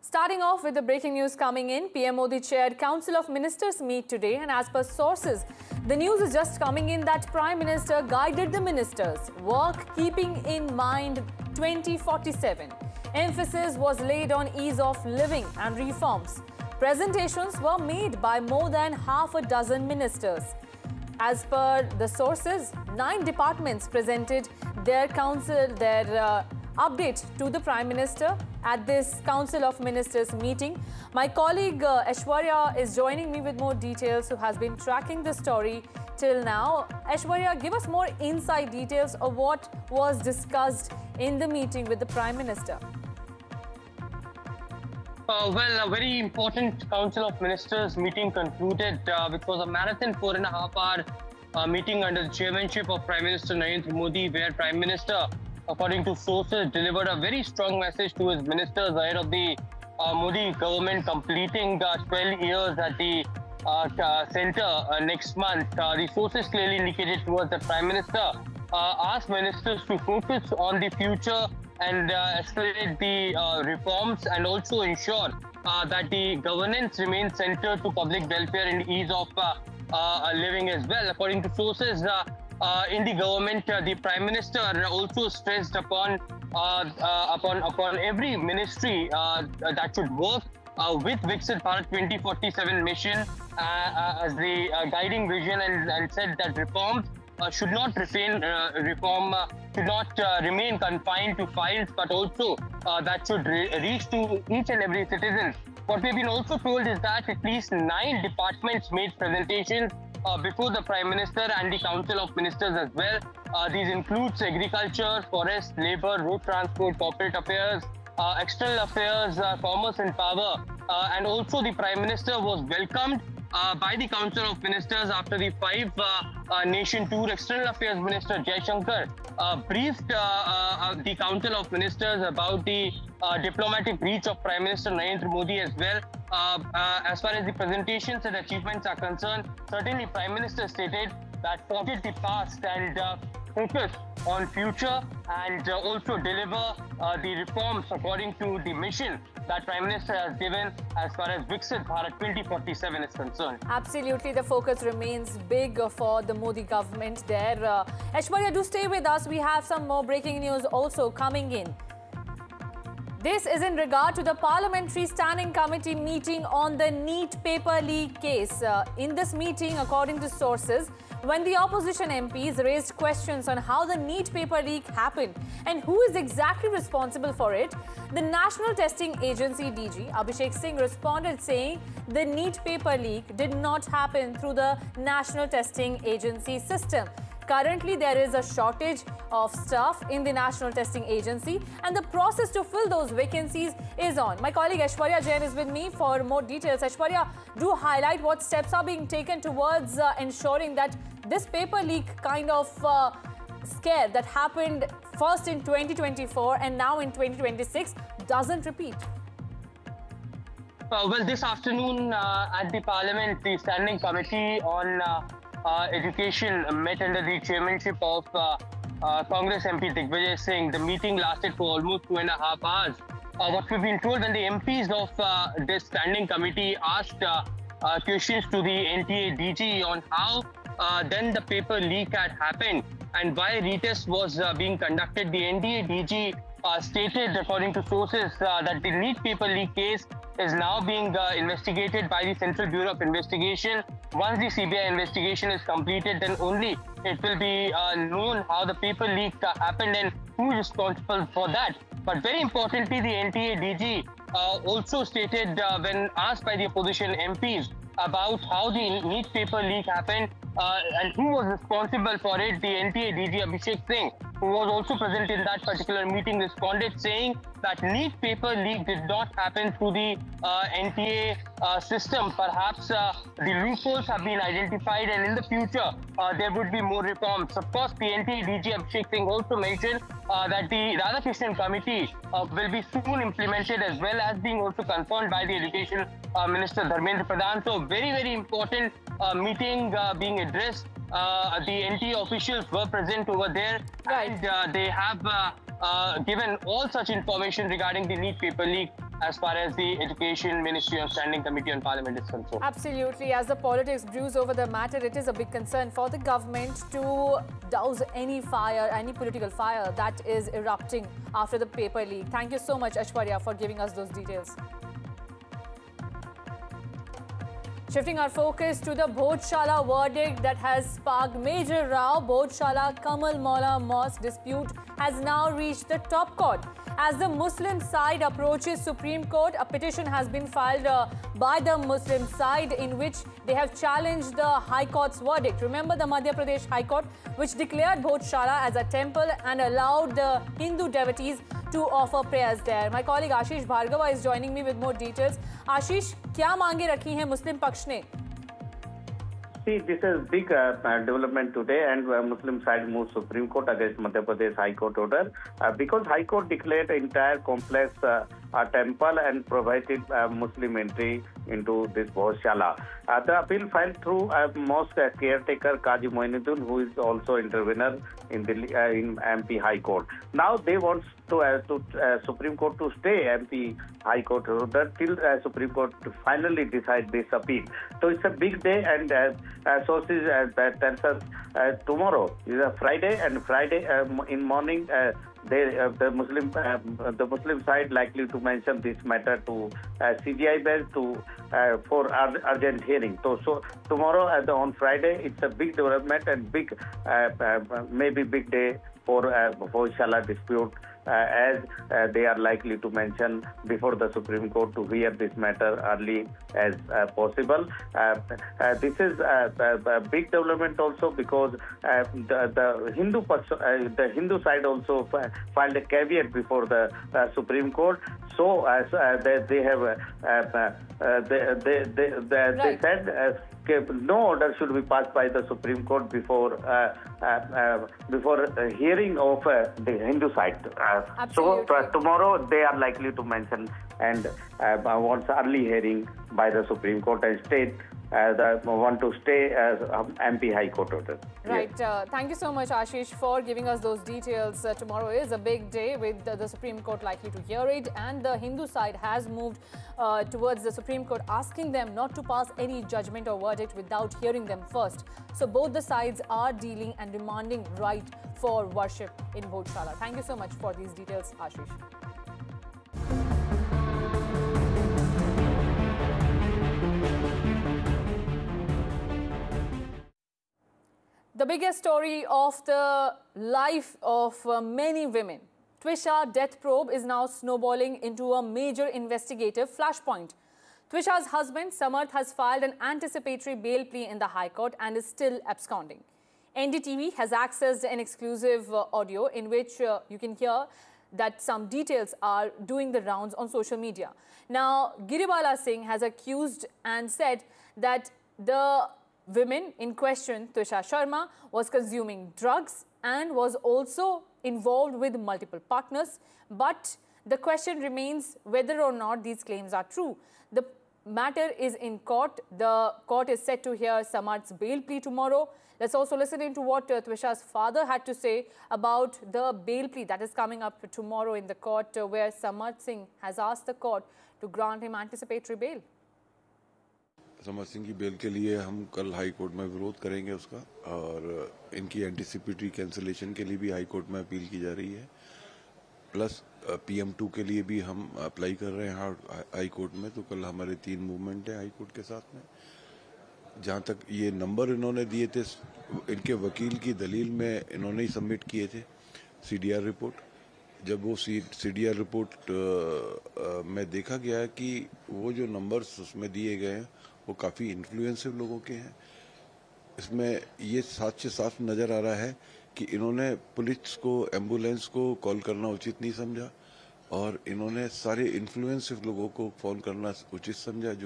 Starting off with the breaking news coming in, PM Modi chaired Council of Ministers meet today, and as per sources, the news is just coming in that Prime Minister guided the ministers, work keeping in mind 2047. Emphasis was laid on ease of living and reforms. Presentations were made by more than half a dozen ministers. As per the sources, 9 departments presented their update to the Prime Minister at this Council of Ministers meeting. My colleague Aishwarya is joining me with more details, who has been tracking the story till now. Aishwarya, give us more inside details of what was discussed in the meeting with the Prime Minister. Well, a very important Council of Ministers meeting concluded, which was a marathon 4.5-hour meeting under the chairmanship of Prime Minister Narendra Modi, where Prime Minister, according to sources, delivered a very strong message to his ministers ahead of the Modi government completing 12 years at the centre next month. The sources clearly indicated towards the Prime Minister asked ministers to focus on the future and accelerate the reforms, and also ensure that the governance remains centered to public welfare and ease of living as well. According to sources in the government, the Prime Minister also stressed upon every ministry that should work with Viksit Bharat 2047 mission as the guiding vision, and said that reforms should not remain confined to files, but also that should reach to each and every citizen. What we've been also told is that at least 9 departments made presentations before the Prime Minister and the Council of Ministers as well. These includes agriculture, forest, labour, road transport, corporate affairs, external affairs, commerce and power. And also the Prime Minister was welcomed by the Council of Ministers after the 5-nation tour. External Affairs Minister Jaishankar briefed the Council of Ministers about the diplomatic reach of Prime Minister Narendra Modi as well. As far as the presentations and achievements are concerned, certainly Prime Minister stated that forget the past and focus on future, and also deliver the reforms according to the mission that Prime Minister has given as far as Viksit Bharat 2047 is concerned. Absolutely, the focus remains big for the Modi government there. Aishwarya, do stay with us. We have some more breaking news also coming in. This is in regard to the Parliamentary Standing Committee meeting on the NEET paper leak case. In this meeting, according to sources, when the opposition MPs raised questions on how the NEET paper leak happened and who is exactly responsible for it, the National Testing Agency DG Abhishek Singh responded saying the NEET paper leak did not happen through the National Testing Agency system. Currently, there is a shortage of staff in the National Testing Agency, and the process to fill those vacancies is on. My colleague Aishwarya Jain is with me for more details. Aishwarya, do highlight what steps are being taken towards ensuring that this paper leak kind of scare that happened first in 2024 and now in 2026 doesn't repeat. Well, this afternoon at the Parliament, the Standing Committee on Education met under the chairmanship of Congress MP Digvijay Singh. The meeting lasted for almost 2.5 hours. What we've been told, when the MPs of this Standing Committee asked questions to the NTA DG on how then the paper leak had happened and why retest was being conducted, the NTA DG stated, according to sources, that the NEET paper leak case is now being investigated by the Central Bureau of Investigation. Once the CBI investigation is completed, then only it will be known how the paper leak happened and who is responsible for that. But very importantly, the NTA DG also stated, when asked by the opposition MPs about how the NEET paper leak happened and who was responsible for it, the NTA DG Abhishek Singh, who was also present in that particular meeting, responded saying that NEET paper leak did not happen through the NTA system. Perhaps the loopholes have been identified, and in the future there would be more reforms. Of course, the NTA DG Abhishek Singh also mentioned that the Radhakrishnan Committee will be soon implemented, as well as being also confirmed by the Education Minister Dharmendra Pradhan. So very, very important meeting being addressed. The NTA officials were present over there, and they have given all such information regarding the NEET paper leak as far as the Education Ministry or Standing Committee on Parliament is concerned. Absolutely. As the politics brews over the matter, it is a big concern for the government to douse any fire, any political fire that is erupting after the paper leak. Thank you so much, Aishwarya, for giving us those details. Shifting our focus to the Bhojshala verdict that has sparked major row, Bhojshala Kamal Maula Mosque dispute has now reached the top court. As the Muslim side approaches Supreme Court, a petition has been filed by the Muslim side in which they have challenged the High Court's verdict. Remember the Madhya Pradesh High Court, which declared Bhojshala as a temple and allowed the Hindu devotees to offer prayers there. My colleague Ashish Bhargava is joining me with more details. Ashish, क्या मांगे रखी हैं मुस्लिम पक्ष ने? See, this is big development today, and Muslim side moves Supreme Court against Madhya Pradesh High Court order because High Court declared entire complex a temple and provided Muslim entry into this Bhojshala. The appeal filed through mosque caretaker Qazi Moinuddin, who is also intervener in MP High Court. Now they want to Supreme Court to stay MP High Court order till Supreme Court to finally decide this appeal. So it's a big day, and sources tells us tomorrow is a Friday, and Friday in morning the Muslim side likely to mention this matter to CBI bench for urgent hearing. So tomorrow on Friday it's a big development and big maybe big day for Bhojshala dispute. As they are likely to mention before the Supreme Court to hear this matter early as possible. This is a big development also because the Hindu side also filed a caveat before the Supreme Court. So they said no order should be passed by the Supreme Court before hearing of the Hindu side. So tomorrow they are likely to mention and wants early hearing by the Supreme Court and state want to stay as MP High Court order. Right. Yes. Thank you so much, Ashish, for giving us those details. Tomorrow is a big day with the Supreme Court likely to hear it, and the Hindu side has moved towards the Supreme Court, asking them not to pass any judgment or verdict without hearing them first. So both the sides are dealing and demanding right for worship in Bhojshala. Thank you so much for these details, Ashish. The biggest story of the life of many women, Twisha death probe, is now snowballing into a major investigative flashpoint. Twisha's husband, Samarth, has filed an anticipatory bail plea in the High Court and is still absconding. NDTV has accessed an exclusive audio in which you can hear that some details are doing the rounds on social media. Now, Giribala Singh has accused and said that the women in question, Twisha Sharma, was consuming drugs and was also involved with multiple partners. But the question remains whether or not these claims are true. The matter is in court. The court is set to hear Samarth's bail plea tomorrow. Let's also listen into what Twisha's father had to say about the bail plea that is coming up tomorrow in the court, where Samarth Singh has asked the court to grant him anticipatory bail. समर्थ सिंह की bell के लिए हम कल high court में विरोध करेंगे उसका, और इनकी एंटीसिपेटरी कैंसिलेशन के लिए भी हाई कोर्ट में अपील की जा रही है, प्लस PM2 के लिए भी हम अप्लाई कर रहे हैं हाई कोर्ट में। तो कल हमारे 3 मूवमेंट है हाई कोर्ट के साथ में। जहां तक ये नंबर इन्होंने दिए थे, इनके वकील की दलील में इन्होंने ही सबमिट किए थे CDR रिपोर्ट। जब वो CDR रिपोर्ट में देखा गया कि वो जो नंबर्स उसमें दिए गए हैं वो काफ़ी इन्फ्लुएंसिव लोगों के हैं, इसमें ये साफ से साफ नज़र आ रहा है कि इन्होंने पुलिस को, एम्बुलेंस को कॉल करना उचित नहीं समझा और इन्होंने सारे इन्फ्लुएंसिव लोगों को फ़ोन करना उचित समझा।